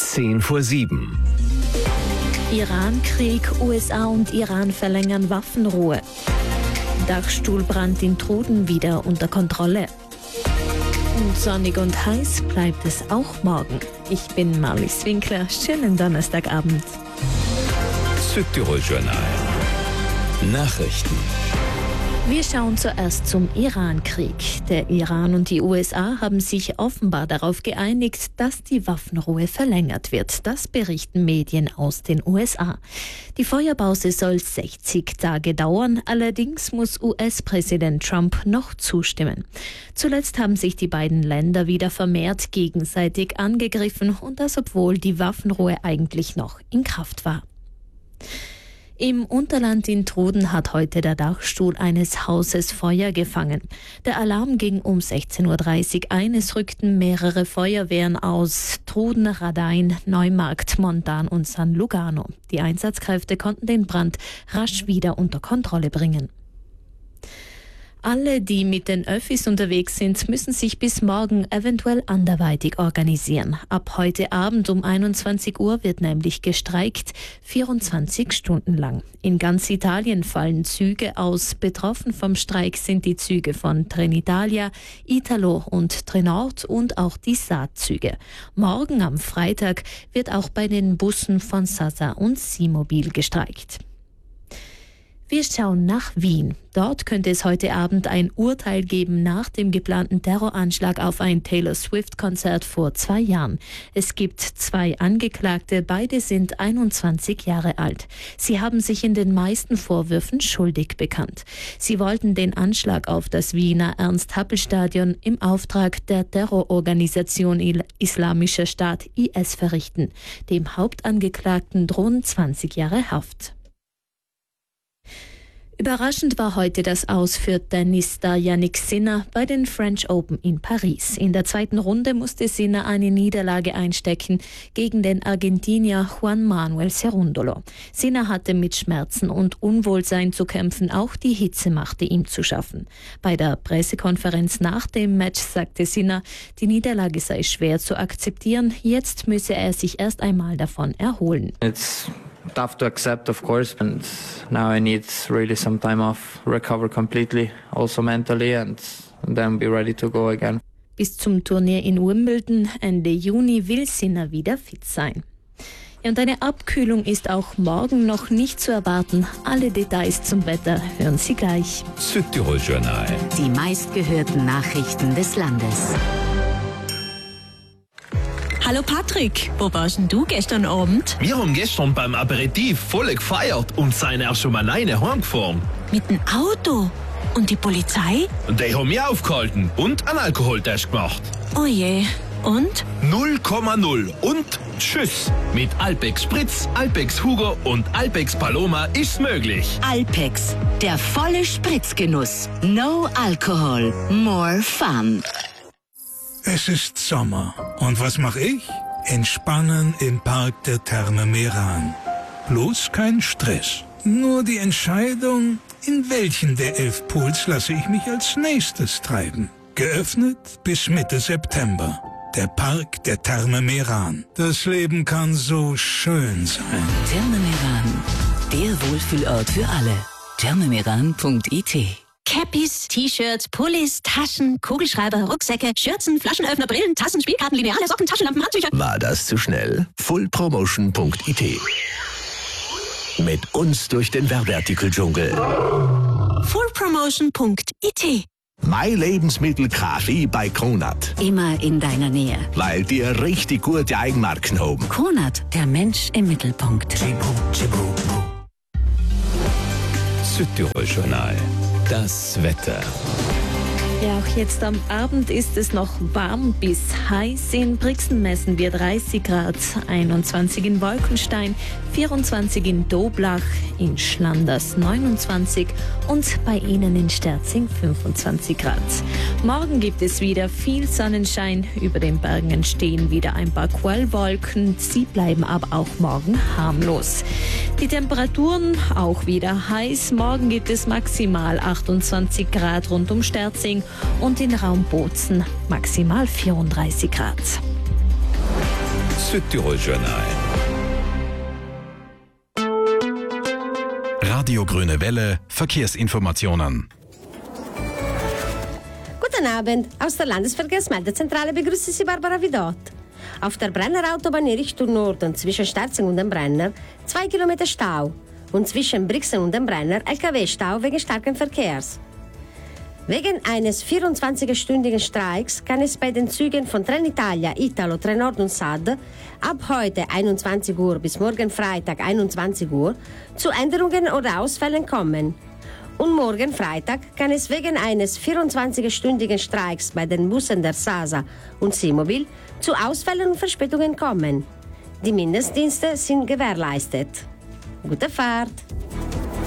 6:10. Iran-Krieg, USA und Iran verlängern Waffenruhe. Dachstuhlbrand in Truden wieder unter Kontrolle. Und sonnig und heiß bleibt es auch morgen. Ich bin Marlies Winkler. Schönen Donnerstagabend. Südtirol Journal. Nachrichten. Wir schauen zuerst zum Iran-Krieg. Der Iran und die USA haben sich offenbar darauf geeinigt, dass die Waffenruhe verlängert wird. Das berichten Medien aus den USA. Die Feuerpause soll 60 Tage dauern, allerdings muss US-Präsident Trump noch zustimmen. Zuletzt haben sich die beiden Länder wieder vermehrt gegenseitig angegriffen und das, obwohl die Waffenruhe eigentlich noch in Kraft war. Im Unterland in Truden hat heute der Dachstuhl eines Hauses Feuer gefangen. Der Alarm ging um 16:30 Uhr ein. Es rückten mehrere Feuerwehren aus Truden, Radain, Neumarkt, Montan und San Lugano. Die Einsatzkräfte konnten den Brand rasch wieder unter Kontrolle bringen. Alle, die mit den Öffis unterwegs sind, müssen sich bis morgen eventuell anderweitig organisieren. Ab heute Abend um 21 Uhr wird nämlich gestreikt, 24 Stunden lang. In ganz Italien fallen Züge aus. Betroffen vom Streik sind die Züge von Trenitalia, Italo und Trenord und auch die Saatzüge. Morgen am Freitag wird auch bei den Bussen von Sasa und Simobil gestreikt. Wir schauen nach Wien. Dort könnte es heute Abend ein Urteil geben nach dem geplanten Terroranschlag auf ein Taylor Swift-Konzert vor 2 Jahren. Es gibt 2 Angeklagte, beide sind 21 Jahre alt. Sie haben sich in den meisten Vorwürfen schuldig bekannt. Sie wollten den Anschlag auf das Wiener Ernst-Happel-Stadion im Auftrag der Terrororganisation Islamischer Staat IS verrichten. Dem Hauptangeklagten drohen 20 Jahre Haft. Überraschend war heute das Aus für Tennisstar Jannik Sinner bei den French Open in Paris. In der zweiten Runde musste Sinner eine Niederlage einstecken gegen den Argentinier Juan Manuel Cerundolo. Sinner hatte mit Schmerzen und Unwohlsein zu kämpfen, auch die Hitze machte ihm zu schaffen. Bei der Pressekonferenz nach dem Match sagte Sinner, die Niederlage sei schwer zu akzeptieren, jetzt müsse er sich erst einmal davon erholen. It's tough to accept, of course, and now I need really some time off, recover completely, also mentally, and then be ready to go again. Bis zum Turnier in Wimbledon Ende Juni will Sinner wieder fit sein. Und eine Abkühlung ist auch morgen noch nicht zu erwarten. Alle Details zum Wetter hören Sie gleich. Südtirol Journal. Die meistgehörten Nachrichten des Landes. Hallo Patrick, wo warst denn du gestern Abend? Wir haben gestern beim Aperitif voll gefeiert und sind erst um 9 Uhr heimgefahren. Mit dem Auto? Und die Polizei? Und die haben mich aufgehalten und einen Alkoholtest gemacht. Oh je, und? 0,0 und tschüss. Mit Alpex Spritz, Alpex Hugo und Alpex Paloma ist's möglich. Alpex, der volle Spritzgenuss. No Alcohol, more fun. Es ist Sommer. Und was mache ich? Entspannen im Park der Therme Meran. Bloß kein Stress. Nur die Entscheidung, in welchen der 11 Pools lasse ich mich als nächstes treiben. Geöffnet bis Mitte September. Der Park der Therme Meran. Das Leben kann so schön sein. Therme Meran, der Wohlfühlort für alle. thermemeran.it. Cappies, T-Shirts, Pullis, Taschen, Kugelschreiber, Rucksäcke, Schürzen, Flaschenöffner, Brillen, Tassen, Spielkarten, Lineale, Socken, Taschenlampen, Handtücher. War das zu schnell? Fullpromotion.it. Mit uns durch den Werbeartikeldschungel. Fullpromotion.it. My Lebensmittel Kaffee bei Kronat. Immer in deiner Nähe. Weil die richtig gute Eigenmarken haben. Kronat, der Mensch im Mittelpunkt. Südtirol Journal. Das Wetter. Ja, auch jetzt am Abend ist es noch warm bis heiß. In Brixen messen wir 30 Grad, 21 in Wolkenstein, 24 in Doblach, in Schlanders 29 und bei Ihnen in Sterzing 25 Grad. Morgen gibt es wieder viel Sonnenschein. Über den Bergen entstehen wieder ein paar Quellwolken. Sie bleiben aber auch morgen harmlos. Die Temperaturen auch wieder heiß. Morgen gibt es maximal 28 Grad rund um Sterzing und in Raum Bozen maximal 34 Grad. Südtirol Journal. Radio Grüne Welle, Verkehrsinformationen. Guten Abend, aus der Landesverkehrsmeldezentrale begrüßt Sie Barbara Vidot. Auf der Brenner Autobahn in Richtung Norden zwischen Sterzing und dem Brenner 2 Kilometer Stau und zwischen Brixen und dem Brenner LKW-Stau wegen starken Verkehrs. Wegen eines 24-stündigen Streiks kann es bei den Zügen von Trenitalia, Italo, Trenord und SAD ab heute 21 Uhr bis morgen Freitag 21 Uhr zu Änderungen oder Ausfällen kommen. Und morgen Freitag kann es wegen eines 24-stündigen Streiks bei den Bussen der SASA und Semobil zu Ausfällen und Verspätungen kommen. Die Mindestdienste sind gewährleistet. Gute Fahrt!